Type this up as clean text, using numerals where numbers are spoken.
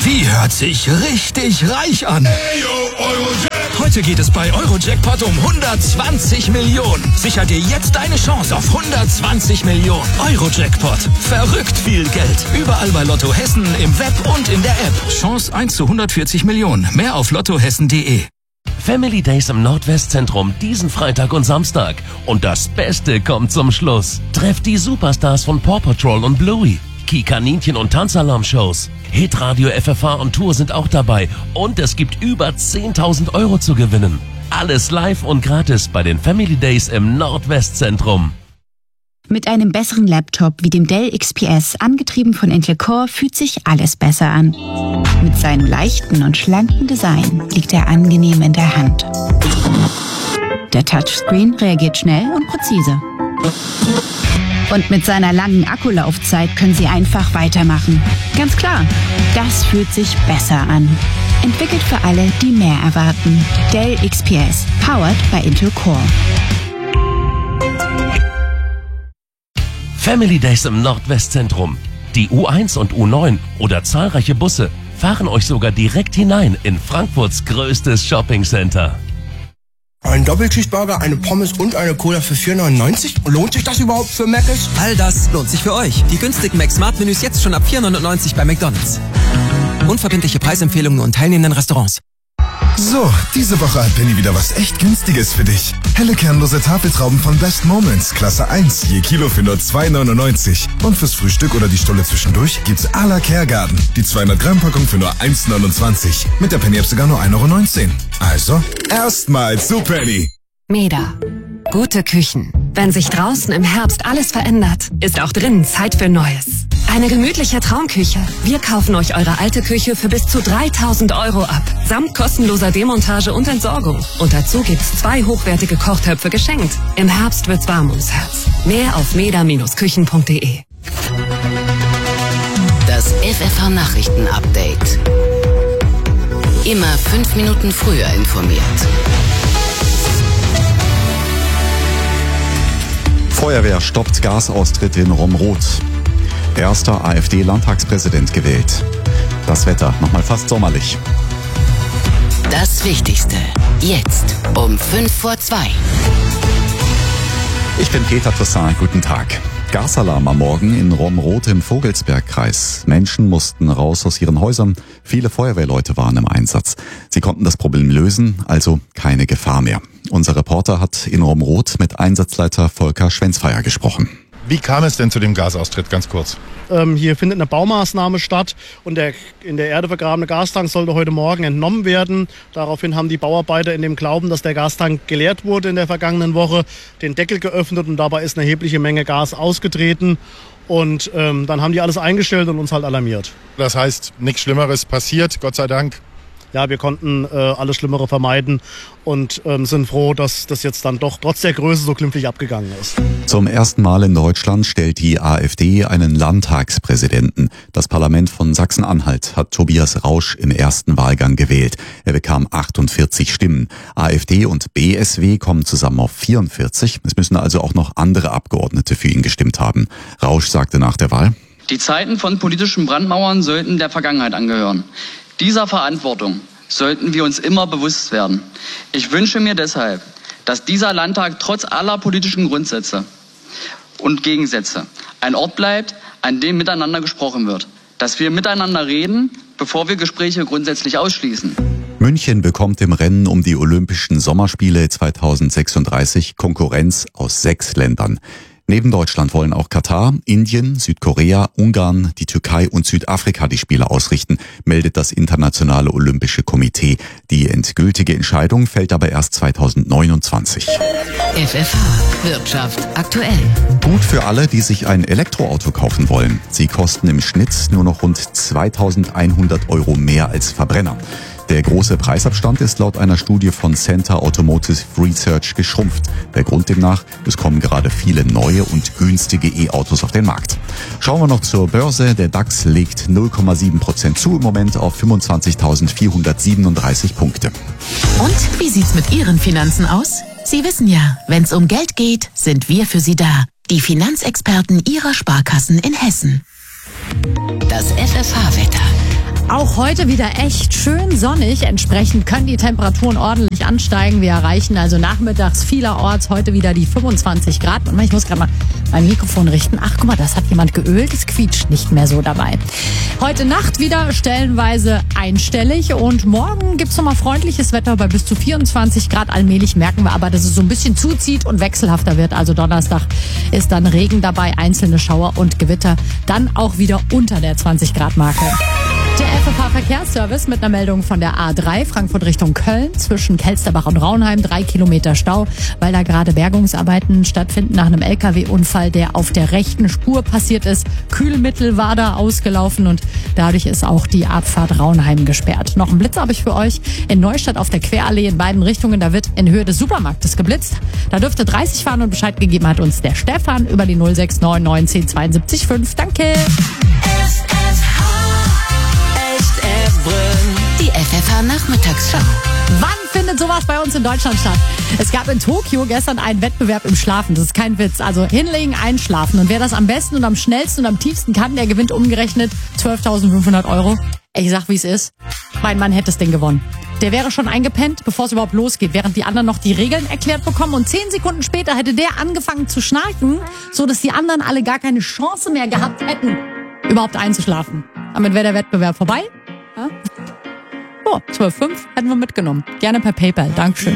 Die hört sich richtig reich an. Heute geht es bei Eurojackpot um 120 Millionen. Sicher dir jetzt deine Chance auf 120 Millionen. Eurojackpot. Verrückt viel Geld. Überall bei Lotto Hessen, im Web und in der App. Chance 1 zu 140 Millionen. Mehr auf lottohessen.de. Family Days im Nordwestzentrum diesen Freitag und Samstag. Und das Beste kommt zum Schluss. Trefft die Superstars von Paw Patrol und Bluey. Kaninchen und Tanzalarm-Shows. Hitradio FFH und Tour sind auch dabei. Und es gibt über 10.000 Euro zu gewinnen. Alles live und gratis bei den Family Days im Nordwestzentrum. Mit einem besseren Laptop wie dem Dell XPS, angetrieben von Intel Core, fühlt sich alles besser an. Mit seinem leichten und schlanken Design liegt er angenehm in der Hand. Der Touchscreen reagiert schnell und präzise. Und mit seiner langen Akkulaufzeit können Sie einfach weitermachen. Ganz klar, das fühlt sich besser an. Entwickelt für alle, die mehr erwarten. Dell XPS, powered by Intel Core. Family Days im Nordwestzentrum. Die U1 und U9 oder zahlreiche Busse fahren euch sogar direkt hinein in Frankfurts größtes Shoppingcenter. Ein Doppelcheeseburger, eine Pommes und eine Cola für 4,99? Lohnt sich das überhaupt für Mc's? All das lohnt sich für euch. Die günstigen Mac-Smart-Menüs jetzt schon ab 4,99 bei McDonald's. Unverbindliche Preisempfehlungen nur in teilnehmenden Restaurants. So, diese Woche hat Penny wieder was echt Günstiges für dich. Helle kernlose Tafeltrauben von Best Moments, Klasse 1, je Kilo für nur 2,99. Und fürs Frühstück oder die Stulle zwischendurch gibt's à la Kergarten. Die 200 Gramm Packung für nur 1,29. Mit der Penny-App sogar nur 1,19 Euro. Also, erstmal zu Penny. Meda. Gute Küchen. Wenn sich draußen im Herbst alles verändert, ist auch drinnen Zeit für Neues. Eine gemütliche Traumküche. Wir kaufen euch eure alte Küche für bis zu 3.000 Euro ab. Samt kostenloser Demontage und Entsorgung. Und dazu gibt's 2 hochwertige Kochtöpfe geschenkt. Im Herbst wird's warm ums Herz. Mehr auf meda-küchen.de. Das FFH Nachrichten-Update. Immer 5 Minuten früher informiert. Feuerwehr stoppt Gasaustritt in Romroth. Erster AfD-Landtagspräsident gewählt. Das Wetter nochmal fast sommerlich. Das Wichtigste. Jetzt um 1:55. Ich bin Peter Toussaint. Guten Tag. Gasalarm am Morgen in Romroth im Vogelsbergkreis. Menschen mussten raus aus ihren Häusern. Viele Feuerwehrleute waren im Einsatz. Sie konnten das Problem lösen, also keine Gefahr mehr. Unser Reporter hat in Romroth mit Einsatzleiter Volker Schwenzfeier gesprochen. Wie kam es denn zu dem Gasaustritt, ganz kurz? Hier findet eine Baumaßnahme statt und der in der Erde vergrabene Gastank sollte heute Morgen entnommen werden. Daraufhin haben die Bauarbeiter in dem Glauben, dass der Gastank geleert wurde in der vergangenen Woche, den Deckel geöffnet und dabei ist eine erhebliche Menge Gas ausgetreten. Und dann haben die alles eingestellt und uns halt alarmiert. Das heißt, nichts Schlimmeres passiert, Gott sei Dank. Ja, wir konnten alles Schlimmere vermeiden und sind froh, dass das jetzt dann doch trotz der Größe so glimpflich abgegangen ist. Zum ersten Mal in Deutschland stellt die AfD einen Landtagspräsidenten. Das Parlament von Sachsen-Anhalt hat Tobias Rausch im ersten Wahlgang gewählt. Er bekam 48 Stimmen. AfD und BSW kommen zusammen auf 44. Es müssen also auch noch andere Abgeordnete für ihn gestimmt haben. Rausch sagte nach der Wahl: Die Zeiten von politischen Brandmauern sollten der Vergangenheit angehören. Dieser Verantwortung sollten wir uns immer bewusst werden. Ich wünsche mir deshalb, dass dieser Landtag trotz aller politischen Grundsätze und Gegensätze ein Ort bleibt, an dem miteinander gesprochen wird. Dass wir miteinander reden, bevor wir Gespräche grundsätzlich ausschließen. München bekommt im Rennen um die Olympischen Sommerspiele 2036 Konkurrenz aus 6 Ländern. Neben Deutschland wollen auch Katar, Indien, Südkorea, Ungarn, die Türkei und Südafrika die Spiele ausrichten, meldet das Internationale Olympische Komitee. Die endgültige Entscheidung fällt aber erst 2029. FFH Wirtschaft aktuell. Gut für alle, die sich ein Elektroauto kaufen wollen. Sie kosten im Schnitt nur noch rund 2.100 Euro mehr als Verbrenner. Der große Preisabstand ist laut einer Studie von Center Automotive Research geschrumpft. Der Grund demnach: es kommen gerade viele neue und günstige E-Autos auf den Markt. Schauen wir noch zur Börse. Der DAX legt 0,7% zu, im Moment auf 25.437 Punkte. Und wie sieht's mit Ihren Finanzen aus? Sie wissen ja, wenn's um Geld geht, sind wir für Sie da. Die Finanzexperten Ihrer Sparkassen in Hessen. Das FFH-Wetter. Auch heute wieder echt schön sonnig. Entsprechend können die Temperaturen ordentlich ansteigen. Wir erreichen also nachmittags vielerorts heute wieder die 25 Grad. Und ich muss gerade mal mein Mikrofon richten. Ach, guck mal, das hat jemand geölt. Es quietscht nicht mehr so dabei. Heute Nacht wieder stellenweise einstellig. Und morgen gibt's nochmal freundliches Wetter bei bis zu 24 Grad. Allmählich merken wir aber, dass es so ein bisschen zuzieht und wechselhafter wird. Also Donnerstag ist dann Regen dabei, einzelne Schauer und Gewitter. Dann auch wieder unter der 20 Grad Marke. Der FFH-Verkehrsservice mit einer Meldung von der A3 Frankfurt Richtung Köln zwischen Kelsterbach und Raunheim. 3 Kilometer Stau, weil da gerade Bergungsarbeiten stattfinden nach einem LKW-Unfall, der auf der rechten Spur passiert ist. Kühlmittel war da ausgelaufen und dadurch ist auch die Abfahrt Raunheim gesperrt. Noch einen Blitz habe ich für euch. In Neustadt auf der Querallee in beiden Richtungen, da wird in Höhe des Supermarktes geblitzt. Da dürfte 30 fahren und Bescheid gegeben hat uns der Stefan über die 0699 10 72 5. Danke. Die FFH-Nachmittagsschau. Wann findet sowas bei uns in Deutschland statt? Es gab in Tokio gestern einen Wettbewerb im Schlafen. Das ist kein Witz. Also hinlegen, einschlafen. Und wer das am besten und am schnellsten und am tiefsten kann, der gewinnt umgerechnet 12.500 €. Ich sag, wie es ist. Mein Mann hätte das Ding gewonnen. Der wäre schon eingepennt, bevor es überhaupt losgeht, während die anderen noch die Regeln erklärt bekommen. Und 10 Sekunden später hätte der angefangen zu schnarchen, so dass die anderen alle gar keine Chance mehr gehabt hätten, überhaupt einzuschlafen. Damit wäre der Wettbewerb vorbei. Ja? Oh, 12,5 hätten wir mitgenommen. Gerne per PayPal. Dankeschön.